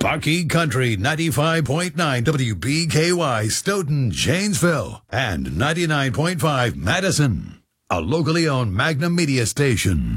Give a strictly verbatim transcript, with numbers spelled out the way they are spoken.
Bucky Country ninety-five point nine W B K Y Stoughton, Janesville, and ninety-nine point five Madison, a locally owned Magnum Media station.